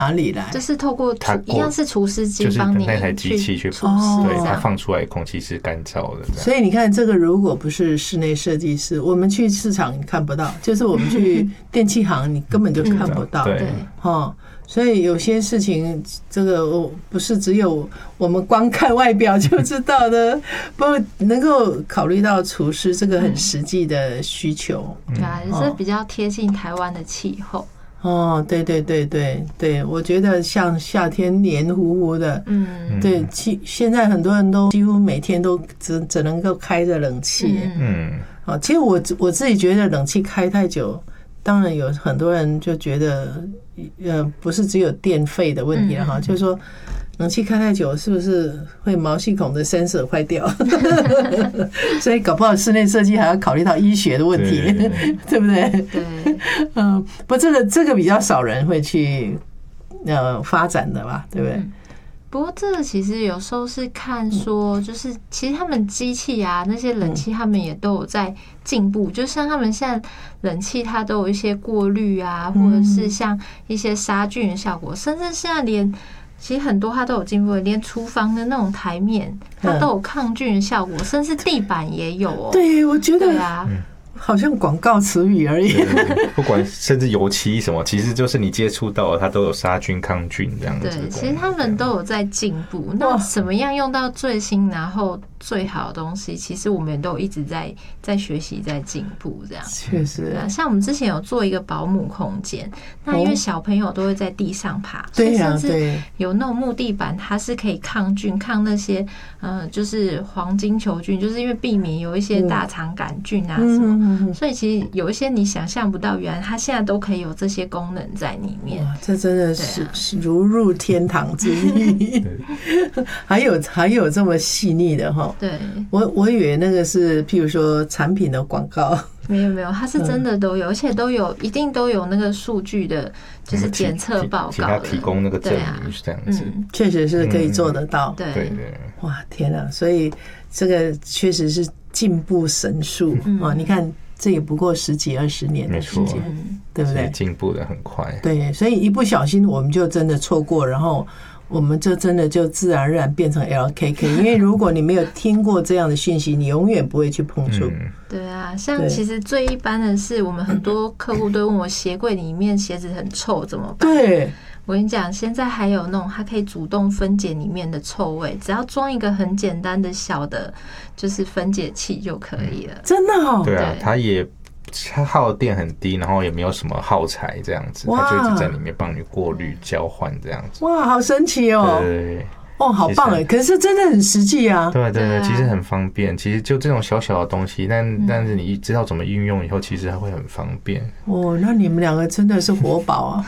哪里来？ 就是透过一样是除湿机帮你那台机器去除湿， 对，它放出来空气是干燥的。 所以你看，这个如果不是室内设计师，我们去市场你看不到，就是我们去电器行你根本就看不到。 对， 所以有些事情，这个不是只有我们光看外表就知道的，不能够考虑到厨师这个很实际的需求。 对啊，也是比较贴近台湾的气候。 对对对对对，我觉得像夏天黏糊糊的，对，现在很多人都几乎每天都只能够开着冷气，其实我自己觉得冷气开太久，当然有很多人就觉得，不是只有电费的问题了哈，就是说冷气开太久是不是会毛细孔的 sensor 坏掉？所以搞不好室内设计还要考虑到医学的问题，对不对？ 对， 不，这个比较少人会去发展的吧，对不对？ 不过这个其实有时候是看说，就是其实他们机器啊，那些冷气他们也都有在进步，就像他们现在冷气它都有一些过滤啊，或者是像一些杀菌的效果，甚至现在其实很多它都有进步，连厨房的那种台面它都有抗菌的效果，甚至地板也有哦。 对，我觉得对啊。 好像广告词语而已。 不管甚至油漆什么，其实就是你接触到的，它都有杀菌、抗菌这样子。 对，其实他们都有在进步。那怎么样用到最新然后最好的东西？其实我们都有一直在学习、在进步这样。 确实， 像我们之前有做一个保姆空间，那因为小朋友都会在地上爬，所以甚至有那种木地板，它是可以抗菌、抗那些就是黄金球菌，就是因为避免有一些大肠杆菌啊什么。所以其实有一些你想象不到，原来它现在都可以有这些功能在里面。哇， 这真的是如入天堂之地。还有这么细腻的哈？ 对， 我以为那个是譬如说产品的广告。 没有，它是真的都有，而且一定都有那个数据的，就是检测报告的， 他提供那个证明是这样子， 确实是可以做得到。 对， 哇，天啊！所以这个确实是进步神速啊！你看，这也不过10几20年的时间，对不对？ 进步的很快。 对，所以一不小心我们就真的错过，然后我们就真的就自然而然变成 LKK。因为如果你没有听过这样的讯息，你永远不会去碰触。 对啊，像其实最一般的是，我们很多客户都问我，鞋柜里面鞋子很臭怎么办？ 对， 我跟你讲，现在还有那种它可以主动分解里面的臭味，只要装一个很简单的小的，就是分解器就可以了。 真的哦？ 对啊，它耗电很低，然后也没有什么耗材这样子，它就一直在里面帮你过滤、交换这样子。 哇，好神奇哦！ 对。 好棒哎！可是真的很实际啊。 对，其实很方便。其实就这种小小的东西，但是你知道怎么运用以后，其实还会很方便。 那你们两个真的是活宝啊！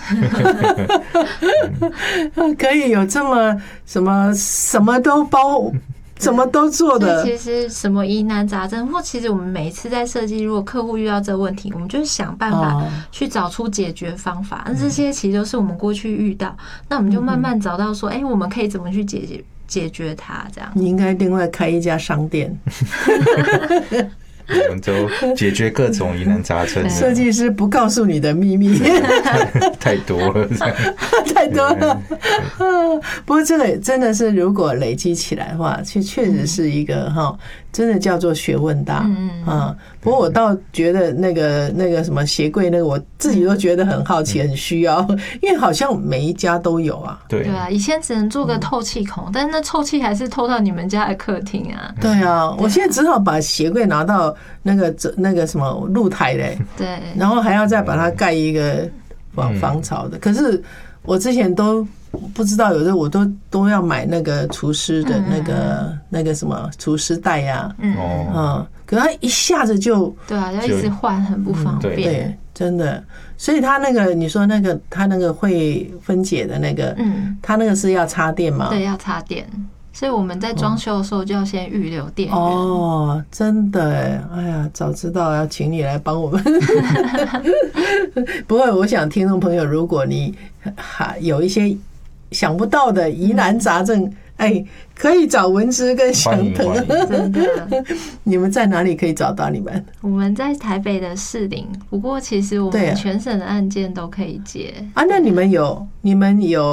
可以有这么什么都包。什么都做的， 其实什么疑难杂症，或其实我们每一次在设计，如果客户遇到这个问题，我们就是想办法去找出解决方法。那这些其实都是我们过去遇到，那我们就慢慢找到说，我们可以怎么去解决它？这样， 你应该另外开一家商店。 我们就解决各种疑难杂症。 设计师不告诉你的秘密太多了， 太多了。不过这个真的是，如果累积起来的话，确实是一个真的叫做学问大。不过我倒觉得那个什么鞋柜那个，我自己都觉得很好奇，很需要，因为好像每一家都有啊。 对啊，以前只能做个透气孔，但是那透气还是透到你们家的客厅啊。 对啊，我现在只好把鞋柜拿到那个什么露台嘞， 对，然后还要再把它盖一个防潮的。可是我之前都不知道，有的我都要买那个厨师的那个什么厨师袋呀，可是它一下子就对啊，要一直换，很不方便。 对，真的。所以它那个你说它那个会分解的那个，它那个是要插电吗？ 对，要插电。所以我们在装修的时候就要先预留电源。真的哎呀，早知道要请你来帮我们。不过我想听众朋友，如果你有一些想不到的疑难杂症， 哎，可以找文芝跟祥腾， 真的。 你们在哪里可以找到你们？ 我们在台北的士林，不过其实我们全省的案件都可以接啊。那你们有